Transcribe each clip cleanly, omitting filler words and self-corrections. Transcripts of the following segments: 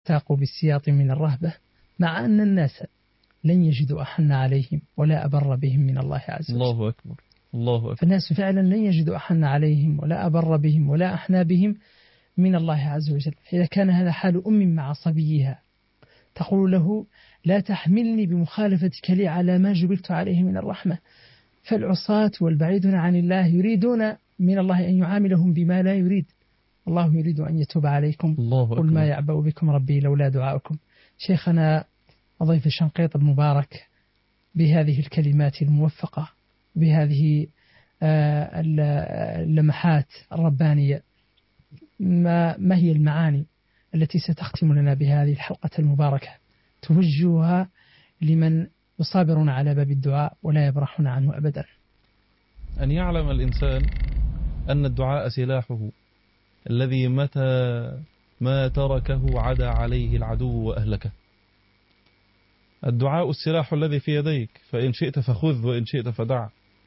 تاقوا بالسياط من الرهبة، مع أن الناس لن يجدوا أحن عليهم ولا أبر بهم من الله عز وجل. الله أكبر، الله أكبر. فالناس فعلا لن يجدوا أحن عليهم ولا أبر بهم ولا أحنى بهم من الله عز وجل. إذا كان هذا حال أم مع صبيها تقول له: لا تحملني بمخالفتك لي على ما جبلت عليه من الرحمة. فالعصاة والبعيدون عن الله يريدون من الله أن يعاملهم بما لا يريد. الله يريد أن يتوب عليكم. قل ما يعبأ بكم ربي لولا دعاؤكم. شيخنا ضيف الشنقيط المبارك بهذه الكلمات الموفقة، بهذه اللمحات الربانية، ما هي المعاني التي ستختم لنا بهذه الحلقة المباركة توجهها لمن يصابرون على باب الدعاء ولا يبرحون عنه أبدا؟ أن يعلم الإنسان أن الدعاء سلاحه الذي متى ما تركه عدا عليه العدو وأهلكه. الدعاء السلاح الذي في يديك، فإن شئت فخذ وإن شئت فدع.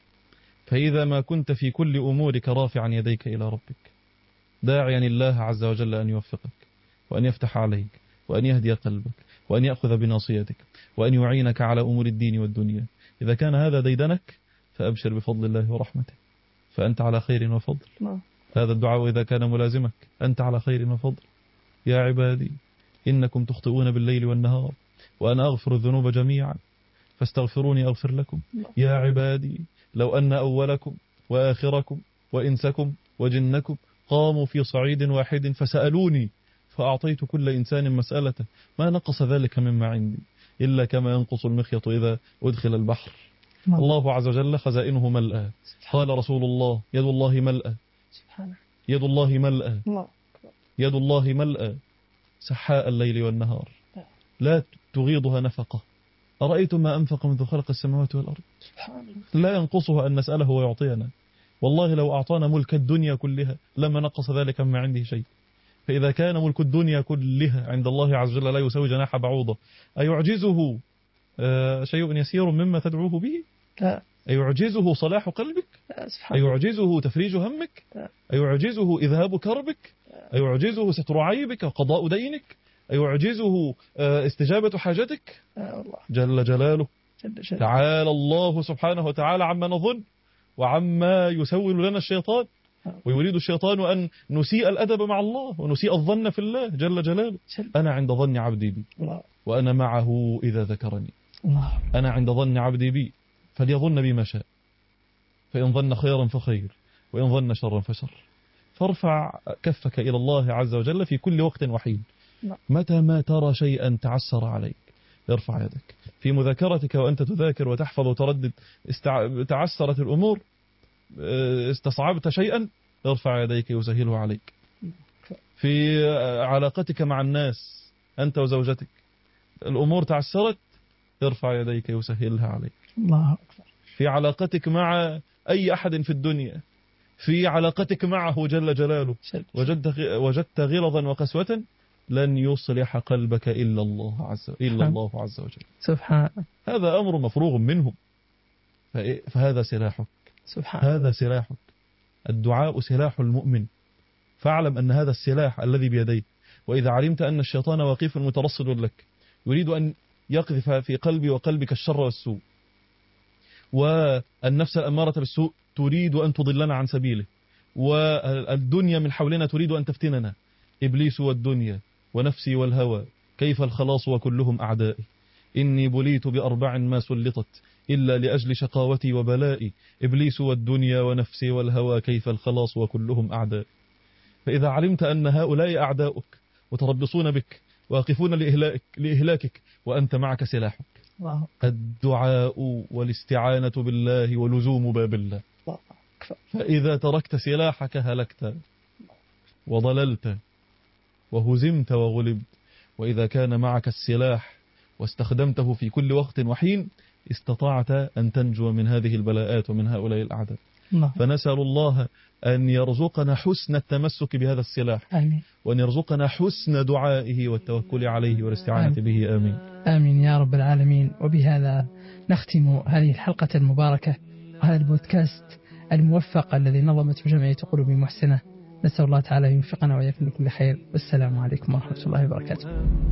فإذا ما كنت في كل أمورك رافعا يديك إلى ربك داعيا الله عز وجل أن يوفقك وأن يفتح عليك وأن يهدي قلبك وأن يأخذ بناصيتك وأن يعينك على أمور الدين والدنيا، إذا كان هذا ديدنك فأبشر بفضل الله ورحمته، فأنت على خير وفضل. هذا الدعاء إذا كان ملازمك أنت على خير وفضل. يا عبادي إنكم تخطئون بالليل والنهار وأنا أغفر الذنوب جميعا فاستغفروني أغفر لكم. يا عبادي لو أن أولكم وآخركم وإنسكم وجنكم قاموا في صعيد واحد فسألوني فأعطيت كل إنسان مسألته ما نقص ذلك مما عندي إلا كما ينقص المخيط إذا أدخل البحر. الله عز وجل خزائنه ملأى. قال رسول الله: يد الله ملأى، يد الله ملأى، يد الله ملأى سحاء الليل والنهار لا تغيضها نفقة. أرأيتم ما أنفق منذ خلق السماوات والأرض؟ لا ينقصها أن نسأله ويعطينا. والله لو أعطانا ملك الدنيا كلها لما نقص ذلك ما عنده شيء. فإذا كان ملك الدنيا كلها عند الله عز وجل لا يساوي جناح بعوضة، أيعجزه شيء يسير مما تدعوه به؟ أيعجزه صلاح قلبك؟ أيعجزه تفريج همك؟ أيعجزه إذهاب كربك؟ أيعجزه ستر عيبك وقضاء دينك؟ أيعجزه استجابة حاجتك؟ جل جلاله. تعالى الله سبحانه وتعالى عما نظن وعما يسول لنا الشيطان. ويريد الشيطان أن نسيء الأدب مع الله ونسيء الظن في الله جل جلاله. أنا عند ظن عبدي بي وأنا معه إذا ذكرني. أنا عند ظن عبدي بي فليظن بي ما شاء، فإن ظن خيرا فخير وإن ظن شرا فشر. فارفع كفك إلى الله عز وجل في كل وقت وحين. متى ما ترى شيئا تعسر عليك ارفع يدك. في مذاكرتك وأنت تذاكر وتحفظ وتردد تعسرت الأمور، استصعبت شيئا، ارفع يديك يسهله عليك. في علاقتك مع الناس أنت وزوجتك الأمور تعسرت، ارفع يديك يسهلها عليك. الله أكبر. في علاقتك مع أي أحد في الدنيا، في علاقتك معه جل جلاله وجدت غلظا وقسوة، لن يصلح قلبك إلا الله عز وجل. سبحان. هذا أمر مفروغ منه. فهذا سلاحك. سبحان. هذا سلاحك. الدعاء سلاح المؤمن. فاعلم أن هذا السلاح الذي بيديك، وإذا علمت أن الشيطان واقف مترصد لك يريد أن يقذف في قلبي وقلبك الشر والسوء، والنفس الأمارة بالسوء تريد أن تضلنا عن سبيله، والدنيا من حولنا تريد أن تفتننا، إبليس والدنيا ونفسي والهوى كيف الخلاص وكلهم أعدائي، إني بليت بأربع ما سلطت إلا لأجل شقاوتي وبلائي، إبليس والدنيا ونفسي والهوى كيف الخلاص وكلهم أعدائي. فإذا علمت أن هؤلاء أعداؤك متربصون بك واقفون لإهلاكك وأنت معك سلاحك، الدعاء والاستعانة بالله ولزوم باب الله. فإذا تركت سلاحك هلكت وضللت وهزمت وغلبت. وإذا كان معك السلاح واستخدمته في كل وقت وحين استطعت أن تنجو من هذه البلاءات ومن هؤلاء الأعداء. فنسأل الله أن يرزقنا حسن التمسك بهذا السلاح. آمين. وأن يرزقنا حسن دعائه والتوكل عليه والاستعانة به. آمين آمين يا رب العالمين. وبهذا نختم هذه الحلقة المباركة وهذا البودكاست الموفق الذي نظمته جمعية قلوب محسنة. نسأل الله تعالى يوفقنا وإياكم لكل خير. والسلام عليكم ورحمة الله وبركاته.